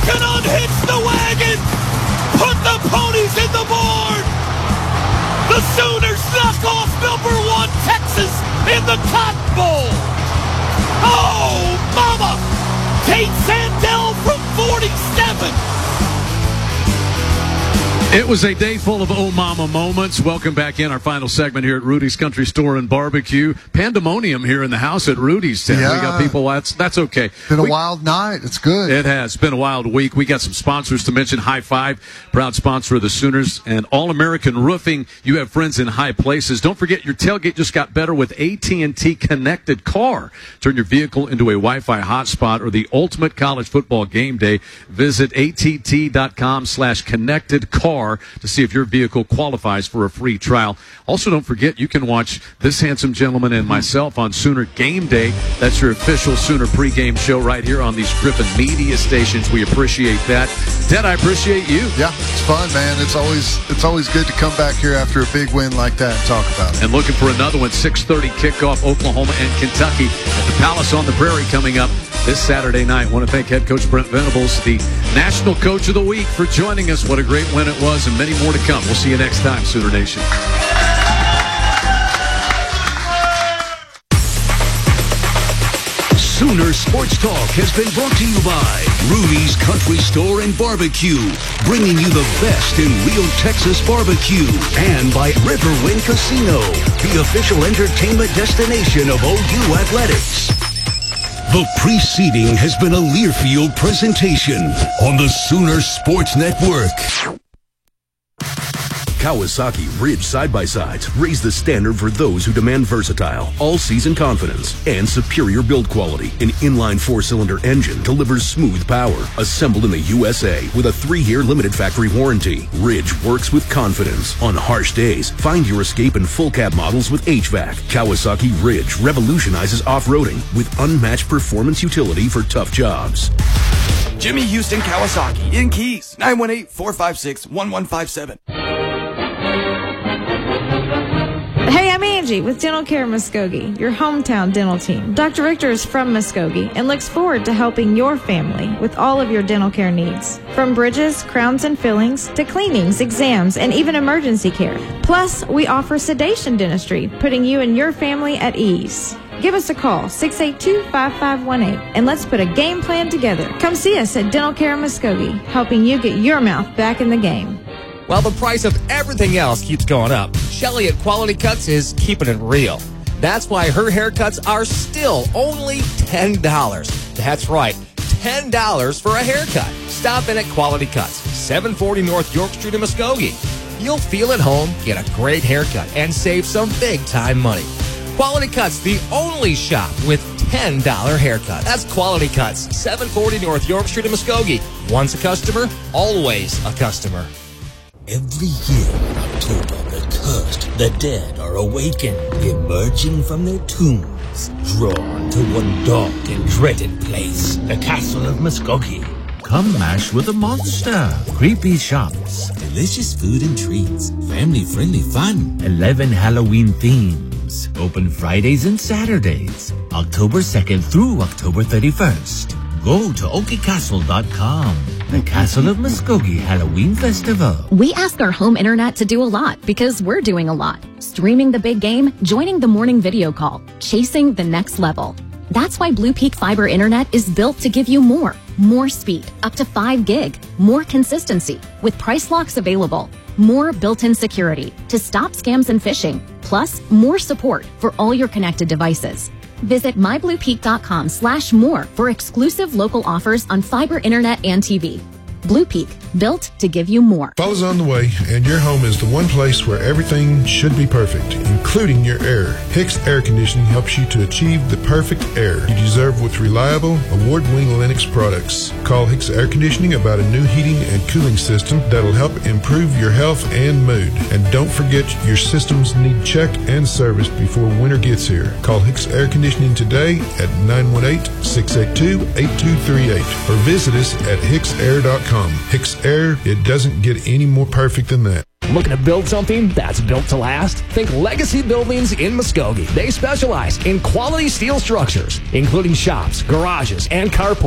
can unhitch the wagon. Put the ponies in the board. The Sooners knock off #1 Texas in the Cotton Bowl. Oh, mama! Tate Sandell from 47. It was a day full of oh mama moments. Welcome back in our final segment here at Rudy's Country Store and Barbecue. Pandemonium here in the house at Rudy's. Tim. Yeah. We got people. That's okay. Been a wild night. It's good. It has been a wild week. We got some sponsors to mention. High Five, proud sponsor of the Sooners, and All-American Roofing. You have friends in high places. Don't forget your tailgate just got better with AT&T Connected Car. Turn your vehicle into a Wi-Fi hotspot or the ultimate college football game day. Visit att.com/connectedcar to see if your vehicle qualifies for a free trial. Also, don't forget you can watch this handsome gentleman and myself on Sooner Game Day. That's your official Sooner pregame show right here on these Griffin media stations. We appreciate that. Ted, I appreciate you. Yeah, it's fun, man. It's always good to come back here after a big win like that and talk about it. And looking for another one, 6:30 kickoff, Oklahoma and Kentucky at the Palace on the Prairie coming up this Saturday night. I want to thank head coach Brent Venables, the National Coach of the Week, for joining us. What a great win it was, and many more to come. We'll see you next time, Sooner Nation. Sooner Sports Talk has been brought to you by Rudy's Country Store and Barbecue, bringing you the best in real Texas barbecue, and by Riverwind Casino, the official entertainment destination of OU Athletics. The preceding has been a Learfield presentation on the Sooner Sports Network. Kawasaki Ridge side-by-sides raise the standard for those who demand versatile, all-season confidence, and superior build quality. An inline 4-cylinder engine delivers smooth power, assembled in the USA with a 3-year limited factory warranty. Ridge works with confidence. On harsh days, find your escape in full-cab models with HVAC. Kawasaki Ridge revolutionizes off-roading with unmatched performance utility for tough jobs. Jimmy Houston Kawasaki in Keys, 918-456-1157. Hey, I'm Angie with Dental Care Muskogee, your hometown dental team. Dr. Richter is from Muskogee and looks forward to helping your family with all of your dental care needs. From bridges, crowns and fillings, to cleanings, exams, and even emergency care. Plus, we offer sedation dentistry, putting you and your family at ease. Give us a call, 682-5518, and let's put a game plan together. Come see us at Dental Care Muskogee, helping you get your mouth back in the game. While the price of everything else keeps going up, Shelly at Quality Cuts is keeping it real. That's why her haircuts are still only $10. That's right, $10 for a haircut. Stop in at Quality Cuts, 740 North York Street in Muskogee. You'll feel at home, get a great haircut, and save some big-time money. Quality Cuts, the only shop with $10 haircut. That's Quality Cuts, 740 North York Street in Muskogee. Once a customer, always a customer. Every year in October, the cursed, the dead are awakened, emerging from their tombs, drawn to one dark and dreaded place, the Castle of Muskogee. Come mash with a monster, creepy shops, Delicious food and treats, family-friendly fun. 11 Halloween themes, open Fridays and Saturdays, October 2nd through October 31st. Go to okicastle.com. The Castle of Muskogee Halloween Festival. We ask our home internet to do a lot because we're doing a lot. Streaming the big game, joining the morning video call, chasing the next level. That's why Blue Peak Fiber Internet is built to give you more speed, up to 5 gig, more consistency, with price locks available, more built-in security to stop scams and phishing, plus more support for all your connected devices. Visit mybluepeak.com/more for exclusive local offers on fiber internet and TV. Blue Peak, built to give you more. Fall's on the way, and your home is the one place where everything should be perfect, including your air. Hicks Air Conditioning helps you to achieve the perfect air you deserve with reliable, award-winning Lennox products. Call Hicks Air Conditioning about a new heating and cooling system that'll help improve your health and mood. And don't forget, your systems need checked and serviced before winter gets here. Call Hicks Air Conditioning today at 918-682-8238 or visit us at hicksair.com. Hicks Air, it doesn't get any more perfect than that. Looking to build something that's built to last? Think Legacy Buildings in Muskogee. They specialize in quality steel structures, including shops, garages, and carports.